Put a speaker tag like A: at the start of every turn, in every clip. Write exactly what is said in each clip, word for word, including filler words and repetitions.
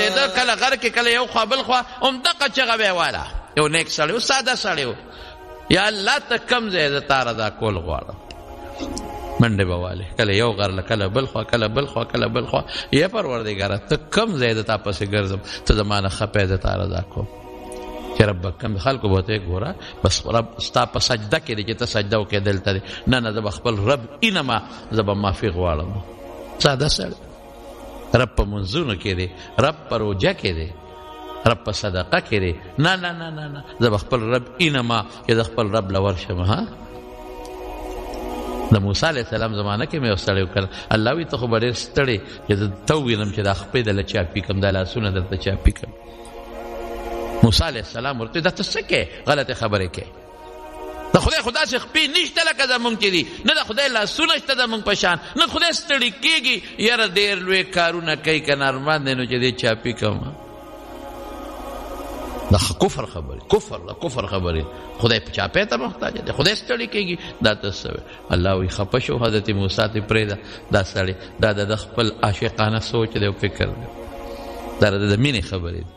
A: ګرځېده کله غر کې کله یو خوا بل خوا همدغه چغه به یې واله یو نیک سړی و ساده سړی و یا الله ته کم ځای زه تا رضا کول غواړم منډې به والې کله یو غر کله بل خوا کله بل خوا کله بل خوا یا پروردګاره ته کم ځای د تا پسې ګرځم ته زما نه خپې د تا رضا کوم چې رب کم خلکو به ته ګوره بس رب ستا په سجده کې دی چې ته سجده وکړې دلته دی نه نه زه به خپل رب اینما زه به معافي غواړم ساده سړی رب په منځونو کې دی رب په روژه کې دی رب په صدقه کې دی نه نه نه نه نه زه به خپل رب اینما چې زه خپل رب له ورشم ها د موسی علیه السلام زمانه کې مې یو سړی وکړل الله وایي ته خو به ډېر ستړی چې زه ته ووینم چې دا خپې دله چاپي کړم دا لاسونه درته چاپي کړم موسی علیه السلام ورته دا ته څه کوې غلطې خبرې کوې د خدای خو داسې خپې نشته لکه زمونږ چې دي نه د خدای لاسونه شته زمونږ په شان نه خدای ستړي کېږي یاره ډېر لوی کارونه کوي که نارمان دی نو چې دی چاپي کړم دا کفر خبرې کفر دا کفر خبرې خدای په چاپې ته محتاج دی خدای ستړي کېږي دا ته څه وی الله وایي خفه شو حضرت موسی ته پرېږده دا سړی دا د خپل عاشقانه سوچ دی او فکر دی دا د مینې خبرې دی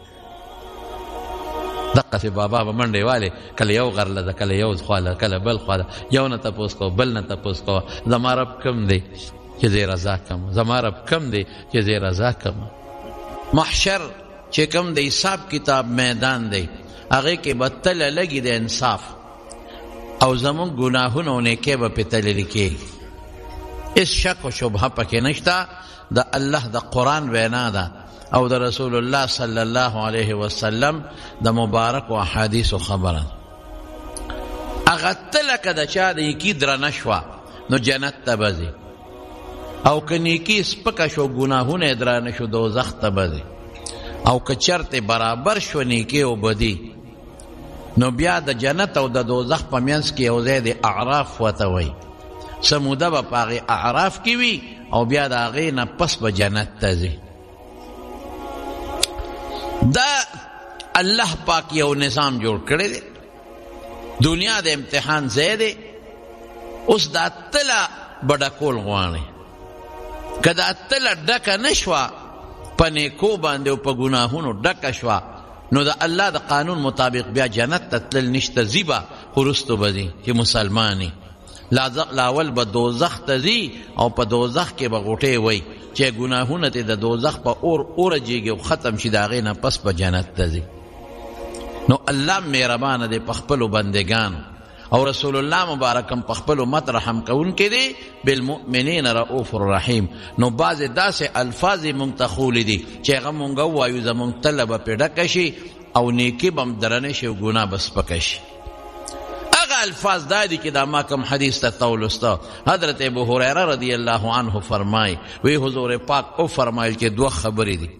A: دقسې بابا به منډې والې کله یو غر له ده کله یو خوا له کله بل خوا ده یو نه تپوس کوه بل نه تپوس کوه زما رب کم دی چې زه یې رضا کړم زما رب کم دی چې زه یې رضا کړم محشر چې کوم د حساب کتاب میدان دی هغې کې به تله لګي د انصاف او زمونږ ګناهونه او نیکۍ به پې تللي کېږي هېڅ شک و شبهه پکې نشته د الله د قرآن وینا ده او د رسول الله صلی الله علیه وسلم د مبارک و احادیثو خبره هغه تله که د چا د نیکي درنه شوه نو جنت ته به ځي او که نیکي سپکه شو ګناهونه یې درانه شو دوزخ ته به ځي او که چرته برابر شو نیکی او بدی نو بیا د جنت او د دوزخ په منځ کې یو ځای د اعراف ورته وایي څه موده به په هغې اعراف کې وي او بیا د هغې نه پس به جنت ته ځي دا الله پاک یو نظام جوړ کړی دی دنیا د امتحان ځای دی اوس دا تله به ډکول غواړي که دا تله ډکه نه شوه په نیکو باندې او په ګناهونو ډکه شوه نو د الله د قانون مطابق بیا جنت ته تلل نشته ځي به خو وروستو به ځي چې مسلمان لاول به دوزخ ته ځي او په دوزخ کې به غوټې وایي چې ګناهونه ته د دوزخ په اور اورجېږي او ختم شي د هغې نه پس به جنت ته ځي نو الله مهربانه دی په خپلو بندګانو او رسول الله مبارکم په خپل امت رحم کوونکی دی بالمؤمنین رؤوف الرحیم نو بعضې داسې الفاظ یې مونږ ته ښولي دي چې هغه مونږ ووایو زمونږ تله به پرې ډکه شي او نیکي به هم درنه شي او ګناه به سپکه شي هغه الفاظ دا دي چې دا ما کوم حدیث ته تولسته حضرت ابو هریره رضی الله عنه فرمای وی حضور پاک او فرمایل چې دوه خبرې دي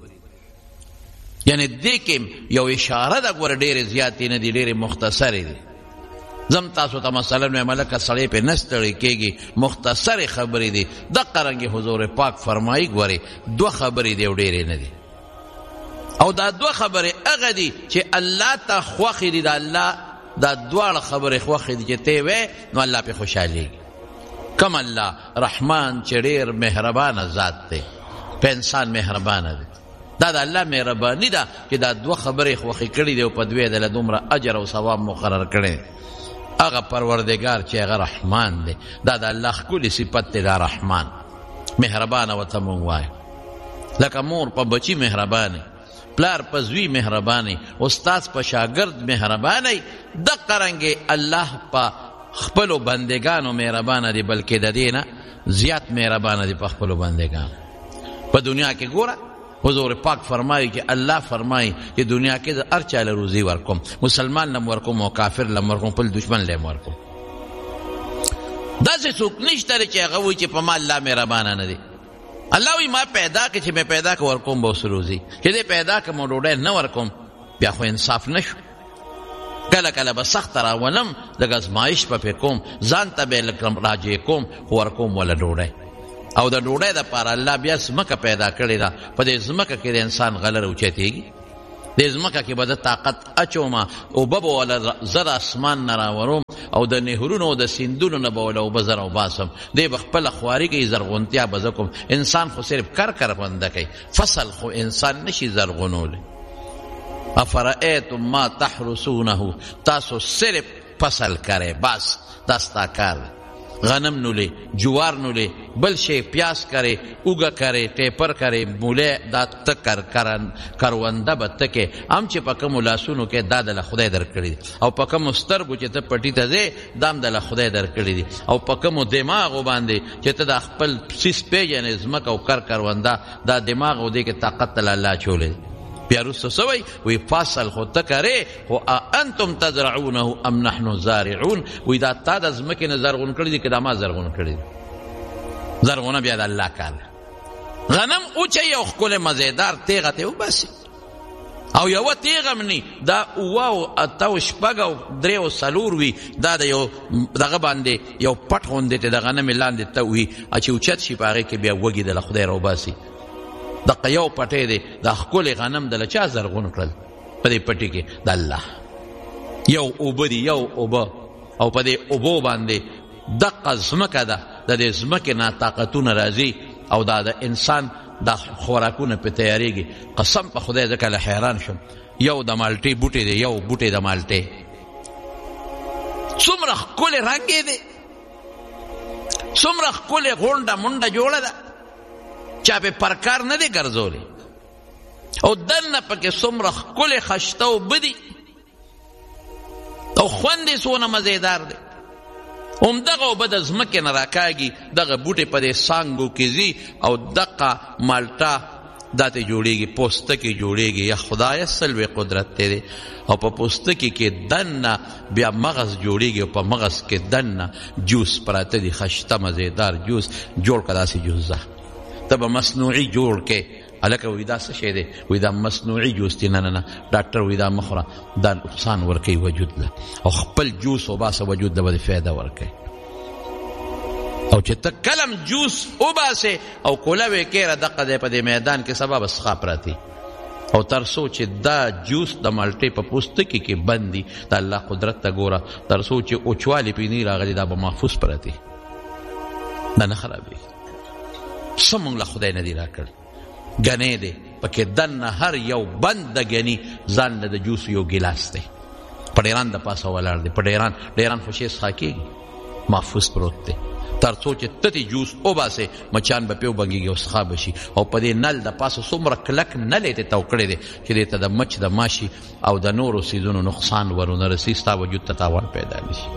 A: یعنی دې کې یو اشاره ده ګوره ډېرې زیاتې نه دي ډېرې مختصرې دي زم تاسو ته مثلا نو ملکه سړی په نستړی کېږي مختصر خبرې دي د قرنګ حضور پاک فرمایي ګوري دوه خبرې دی ډېرې نه دي او دا دوه خبرې هغه دي چې الله ته خوښې دي د الله دا دواړه خبرې خوښې دي چې ته وې نو الله پې خوشحالېږي کم الله رحمان چې ډېر مهربانه ذات دی په انسان مهربانه دی دا د الله مهرباني ده چې دا دوه خبرې خوښې کړي دي او په دوی دله دومره اجر او ثواب مقرر کړی هغه پروردگار چې هغه رحمان دی دا د الله ښکلې صفت دی دا رحمان مهربانه ورته مونږ وایو لکه مور په بچي مهرباني پلار په زوی مهرباني استاد په شاګرد مهرباني دقه رنګې الله په خپلو بندګانو مهربانه دی بلکې د دې نه زیات مهربانه دی په خپلو بندګانو په دنیا کې ګوره حضور پاک فرمایي چې الله فرمایي چې دنیا کې د هر چا له روزي ورکوم مسلمان لم ورکوم او کافر لم ورکوم خپل دشمن لم ورکوم داسې څوک نشته چې هغه وایي چې په ما الله مهربانه نه دی الله وایي ما پیدا کړې چې مې پیدا کړ ورکوم به اوس روزي چې دې پیدا کړم او ډوډۍ نه ورکوم بیا خو انصاف نه شو کله کله به سخته راولم لږ ازمایش به پې کوم ځان ته به یې لږ راجع کوم خو ورکوم وله ډوډۍ او د ډوډۍ دپاره الله بیا ځمکه پیدا کړې ده په دې ځمکه کې د انسان غله راوچتېږي دې ځمکه کې به د طاقت اچومه اوبه به وله زر اسمان نه راوروم او د نهرونو او د سیندونو نه به وله اوبه زر او باسم دی به خپله خواري کوي زرغونتیا به زه کوم انسان خو صرف کر کرونده کوي فصل خو انسان نشي زرغونولی افرأیتم ما تحرسونه تاسو صرف فصل کرے بس دا ستا کار دی غنم نولے جوار نولے بل شے پیاس کرے اوگا کرے ٹیپر کرے مولے دا تکر کرونده با تکے ام چے پکمو لاسونو کے دا دل خدای در کردی دی او پکمو سترگو چے تا پٹی تا دے دام دل خدای در کردی دی او پکمو دماغو باندے چے تا دا خپل سیس پیجن ازمک او کر کرونده دا دماغو دے کے طاقت تل اللہ چولے دی پیاروستو سوئی وی فاصل خود تکرے و انتم تزرعونه ام نحن زارعون وی دا تا دا زمکن زرغون کردی که دا ما زرغون کردی زرغونه بیاد اللہ کار غنم اوچه یو خکول مزیدار تیغته و بسی او یو تیغم نی دا اوواو اتاو شپگو دریو سلور وی دا دا یو دغه باندې یو پټ غونده ته د غنم لاندې ته وی اچې اوچت شي په هغې کې بیا وږي د خدای رو باسي دقه یو پټی دی دا ښکلې غنم د له چا زرغون کړل په دې پټي کې د الله یو اوبه دي یو اوبه او په دې اوبو باندې دقه ځمکه ده د دې ځمکې نه طاقتونه راځي او دا د انسان دا خوراکونه پې تیارېږي قسم په خدای ځکه له حیران شم یو د مالټې بوټی دی یو بوټی د مالټې څومره ښکلې رنګ دی څومره ښکلې غونډه منډه جوړه ده چا پہ پرکار نه دی ګرځولی او دنه پکې څومره ښکلې خشته اوبه دي او خوند یې څونه مزیدار دی همدغه اوبه د ځمکې نه راکاږي دغه بوټې په دې څانګو کې ځي او دقه مالټه دا ته جوړېږي پوستکي جوړېږي یا خدایه سلوې قدرت دی او په پوستکي کې دنه بیا مغز جوړېږي او په مغز کې دنه جوس پراته دي خشته مزیدار جوس جوړ که داسې جوس ده ته به مصنوعي جوړ کې هلکه وایي دا څه شی دی وایي دا مصنوعي جوس دی نه نه نه ډاکټر وایي دا مه خوره دا نقصان ورکوي وجود له او خپل جوس وباسه وجود له به فایده ورکوي او چې ته کلم جوس وباسې او کوله وې کېره دقه دی په دې میدان کې سبا به څښا پراته او تر څو چې دا جوس د مالټې په پوستکي کې بند دي د الله قدرت ته ګوره تر څو چې اوچوالې پې نه راغلي دا به محفوظ پراته دا نه خرابېږي څه مونږ له خدای نه دی راکړ ګنی دی پکې دننه هر یو بند د ګني ځان له د جوس یو ګیلاس دی په ډیران د پاسه ولاړ دی په ډیران ډیران خو شی څښا کېږي محفوظ پروت دی تر څو چې تتې جوس وباسې مچان به پې وبنګېږي او څښا به شي او په دې نل د پاسه څومره کلک نل یې ته تو کړی دی چې دې ته د مچ د ماشي او د نورو څیزونو نقصان ورونه رسي ستا وجود ته تاوان پیدا نه شي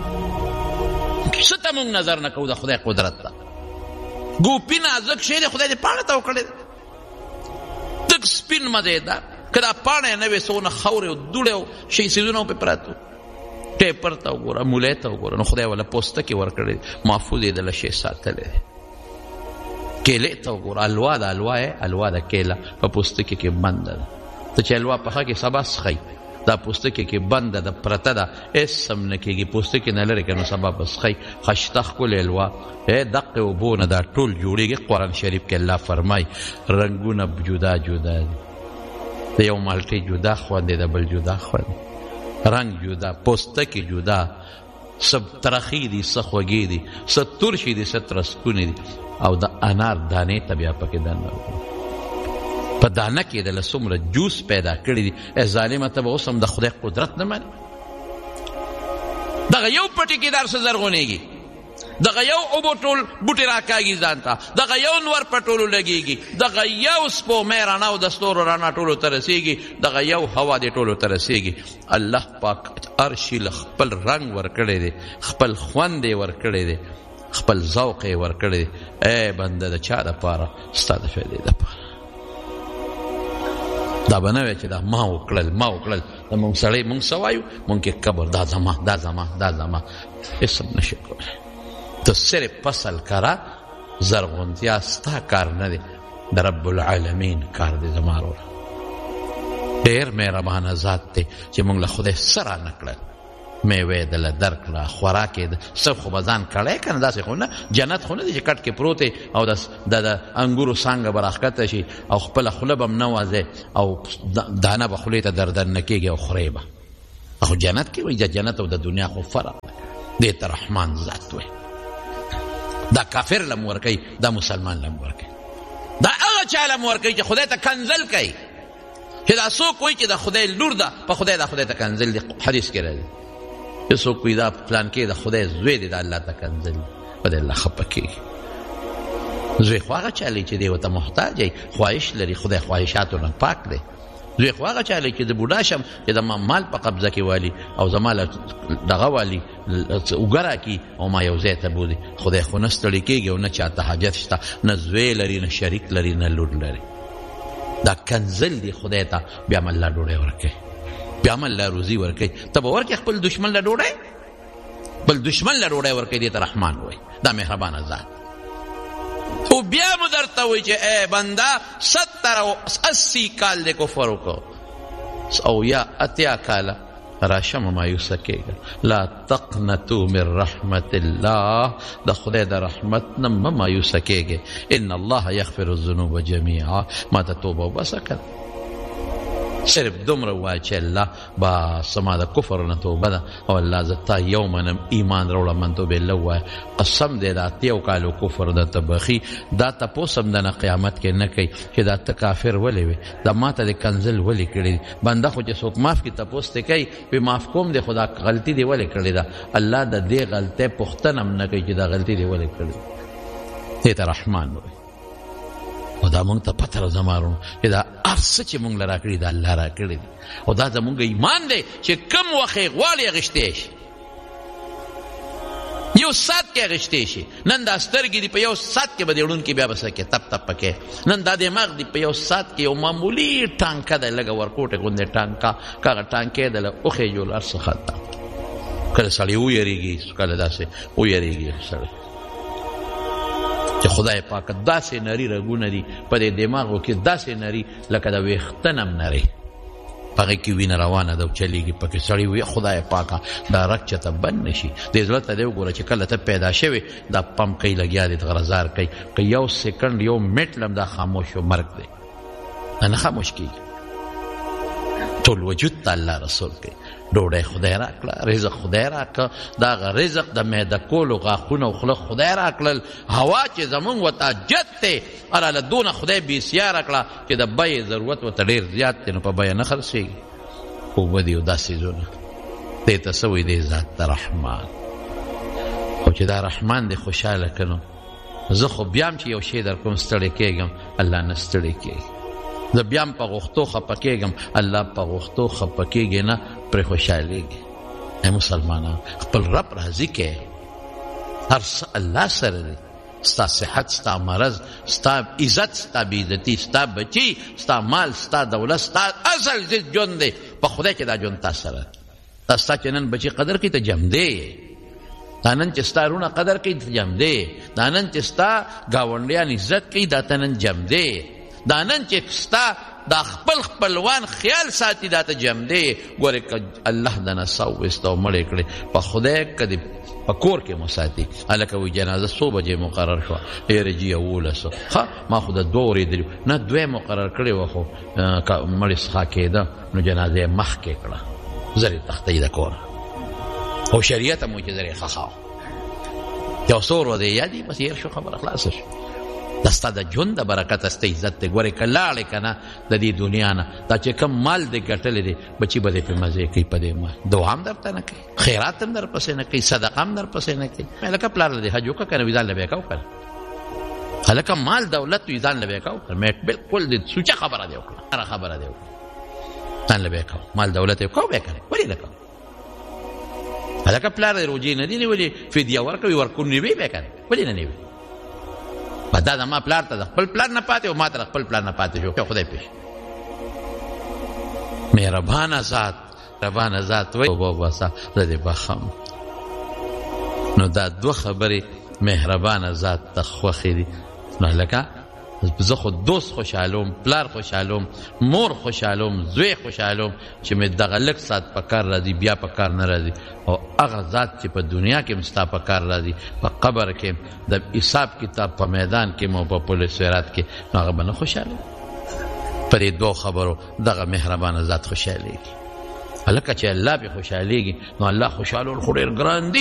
A: څه ته مونږ نظر نه کوو د خدای قدرت ته ګوپي نازک شی دی خدای دې پاڼه ته وکړی دی تک سپین مزیدار که دا پاڼه یې نه وې څونه خاورې او دوړې او شي څیزونه پې پراته ټیپر ته وګوره مولی ته وګوره نو خدای والا پوستکې ورکړی محفوظ یې د له شی ساتلی دی کیلې ته وګوره الوا ده الوا یې الوا ده کیله په پوستکې کې بنده ده ته چې الوا پخه کې سبا څښئ دا پوستکې کې بنده ده پرته ده هېڅ هم نه کېږي پوستکې نه لرې که نو سبا به څښئ خشته ښکلې الوا دقې اوبو نه دا ټول جوړېږي قرآن شریف کې الله فرمایي رنګونه جدا جدا دي د یو مالټې جدا خوند دی د بل جدا خوند رنگ جدا پوستکی جدا سب ترخی دی څه خوږې دي څه ترشي دي څه ترسکونې دي او د انار دانې ته بیا پکې دننه په دانه کې د له څومره جوس پیدا کړي دي ای ظالمه ته به اوس هم د خدای قدرت نه منې دغه یو پټي کې در څه زرغونېږي دغه یو اوبو ټول بوټي راکاږي ځان ته دغه یو نور په ټولو لګېږي دغه یو سپومۍ رڼا او د ستورو رڼا ټولو ته رسېږي دغه یو هوا دې ټولو ته رسېږي الله پاک هر شي له خپل رنګ ورکړی دی خپل خوند یې ورکړی دی خپل ذوق یې ورکړی دی ای بنده د چا دپاره ستا د فایدې دپاره دا به نه وی چې دا ما وکړل ما وکړل د مونږ سړی مونږ څه وایو مونږ کې کبر دا زما دا زما دا زما هېڅ هم نشي کولی تو صرف فصل کرا زرغونتیا ستا کار نه دی د رب العالمین کار دی زما وروره ډېر مهربانه ذات دی چې مونږ له خدای څه را نه کړل میوې دله درکړه خوراک یې څه خو به ځان کړی که نه داسې خو نه جنت خو نه دی چې کټ کې پروت او د انګورو څانګه به راښکته شي او خپله خوله به م نه وازې او دانه به خولې ته دردن نه کېږي او خورې به خو جنت کې وایي د جنت او د دنیا خو فرق دې ته رحمان ذات وایي. دا کافر لم ورکوي، دا مسلمان لم ورکوي، دا هغه چا لم ورکوي چې خدای ته کنزل کوي، چې دا څوک وایي چې د خدای لور ده، په خدای دا خدای ته کنزل دی. حدیث کې راځي چې څوک وایي دا پلان کې د خدای زوی دی، دا الله ته کنزل دی، په دې الله خفه کېږي. زوی خو هغه چا دی چې دی ورته محتاج دی، خواهش لري، خدای خواهشاتو نه پاک دی. زوی خو هغه چا دی چې د بوډا شم چې د ما مال په قبضه کې والي او زما له دغه والي اوږه راکړي او ما یو ځای ته بولي. خدای خو نه ستړی کېږي او نه چاته حاجت شته، نه زوی لري، نه شریک لري، نه لور لري. دا کنزل دی خدای ته. بیا هم الله ډوډۍ ورکوي، بیا هم الله روزي ورکوي. ته به ورکړې خپل دشمن له ډوډۍ؟ بل دشمن له ډوډۍ ورکوي، دې ته رحمان وایي. دا مهربانه ذات. او بیا مو درته وایي چې ای بنده ستر او اسی کال دې کفر وکړو او یا اتیا کاله راشه مه مایوسه کېږه. لا تقنطوا من رحمت الله، د خدای د رحمت نه مه مایوسه کېږئ. ان الله یغفر الذنوب جمیعا. ما ته توبه وباسه کړه، صرف دومره ووایه چې الله بس زما د کفر نه توبه ده او الله زه تا یو منم، ایمان راوړه، من توبې له ووایه. قسم دی د اتیو کالو کفر د ته بخي. دا تپوس هم د نه قیامت کې نه کوي چې دا ته کافر ولې وې، دا ما ته د کنزل ولې کړی. بنده خو چې څوک معاف کړي تپوس ته کوي وی معاف کوم دی، خو دا غلطي دی ولې کړې ده. الله د دې غلطۍ پوښتنه هم نه کوي چې دا غلطي دی ولې کړې. دې ته رحمان وایي. او دا مونږ ته پته راځه مارونو چې دا هر څه چې مونږ له راکړي دا الله راکړي دي، او دا زمونږ ایمان دی چې کم وخت یې غواړي اخیستی شي، یو ساعت کې اخیستی شي. نن دا سترګې دي په یو ساعت کې به دې ړوند کې بیا به څه کې تپ تپ پکې. نن دا دماغ دي په یو ساعت کې یو معمولي ټانکه ده، لږه ورکوټې غوندې ټانکه، کاغه ټانکې ده له اوښې جوړ هر څه ختم. کله سړی ویریږي، کله داسې ویریږي سړی چې خدای پاک داسې نری رګونه دي په دې دماغو کې، داسې نری لکه د ویښته نه هم نری، په هغې کې وینه روانه ده او چلیږي پکې. سړی وي خدای پاکه دا رګ چېته بند نه شي. دې زړه ته دې وګوره چې کله ته پیدا شوې دا پمپ کوي، لګیا دی غرزار کوي، که یو سیکنډ یو منټ لم دا خاموش و مرګ دی، نه خاموش کېږي. ټول وجود ته الله رسول کوي. ډوډۍ خدای راکړه، رزق خدای راکړه، دا هغه رزق د معده کولو غاښونه او خوله خدای راکړل. هوا چې زمونږ ورته جت دی هراله دونه خدای بېسیاره کړه چې د بیې ضرورت ورته ډېر زیات دی، نو په بیه نه خرڅېږي. اوبه دي او دا څیزونه، دې ته څه وایي؟ دې ذات ته رحمان. خو چې دا رحمان دی خوشحاله که نو زه خو بیا هم چې یو شی در کوم ستړی کېږم، الله نه ستړی کېږي. زه بیا هم په غوښتو خفه کېږم، الله په غوښتو خفه کېږي نه، پرې خوشحالېږي. ای مسلمانان خپل رب راضي کړئ، هر څه الله سره دی. ستا صحت، ستا مرض، ستا عزت، ستا بېعزتي، ستا بچي، ستا مال، ستا دولت، ستا اصل ژوند دی په خدای کې. دا ژوند تا سره دا ستا چې نن بچي قدر کوي ته جمدی، دا نن چې ستا رونه قدر کوي ته جمدی، دا نن چې ستا ګاونډیان عزت کوي دا ته نن جمدی، دا نن چې ستا دا خپل خپلوان خیال ساتي دا ته جمع دی. ګورې که الله د نڅا وویسته او مړې کړې په خدای که دې په کور کې مو ساتي. هلکه وایي جنازه څو بجې مقرر شوه؟ یاره جي یولسو. ښه ما خو د دوه اورېدلي نه دوی مقرر کړې وه، خو که مړې څښا کېده نو جنازه یې مخکې کړه، زر یې تختۍ د کوره او شریعت هم وایي چې زر یې ښخا یو څو ورځې یادي بس هېر شو، خبره خلاصه شو. دا ستا د ژوند د برکت ستا عزت دی. ګورې که لاړې که نه د دې دنیا نه، دا چې کوم مال دې ګټلی دی بچي به دې پې مزې کوي په دې مال، دعا هم درته نه کوي، خیرات هم در پسې نه کوي، صدقه هم در پسې نه کوي. هلکه پلار له دې حج وکړه که نه وي ځان له بیا که وکړه. هلکه مال دولت وي ځان له بیا که وکړه. بلکل دې سوچه خبره دې وکړه، هره خبره دې وکړه، ځان له بیا که مال دولت یې وکړه بیا که نه ولې نه کوه. هلکه پلار دې روجې نه دي نیولې فدیه ورکوي ورکون نه وي بیا که نه ولې نه نیوي. دا زما پلار ته د خپل پلار نه پاتې او ما ته د خپل پلار نه پاتې شو. خدای پېښ مهربانه ذات، مهربانه ذات وایي وباسه زه دې بخم. نو دا دوه خبرې مهربانه ذات ته خوښې دي. نو هلکه زه خو دوست خوشحالوم، پلار خوشحالوم، مور خوشحالوم، زوی خوشحالوم چې مې دغه لږ ساعت په کار راځي بیا په کار نه راځي. او هغه ذات چې په دنیا کې هم ستا په کار راځي، په قبر کې د حساب کتاب په میدان کې مو په پولیس سرات کې، نو هغه به نه خوشحاله. په دې دوه خبرو دغه مهربانه ذات خوشحالېږي. هلکه چې الله پې خوشحالېږي نو الله خوشحالول خو ډېر ګران دي.